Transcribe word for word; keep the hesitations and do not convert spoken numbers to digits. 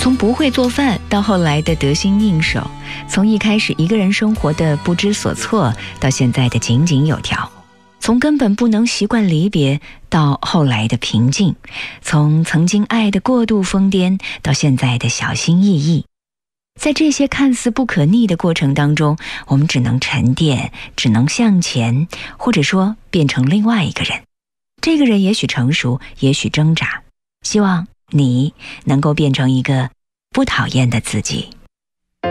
从不会做饭到后来的得心应手，从一开始一个人生活的不知所措到现在的井井有条，从根本不能习惯离别到后来的平静，从曾经爱的过度疯癫到现在的小心翼翼。在这些看似不可逆的过程当中，我们只能沉淀，只能向前，或者说变成另外一个人。这个人也许成熟，也许挣扎，希望你能够变成一个不讨厌的自己。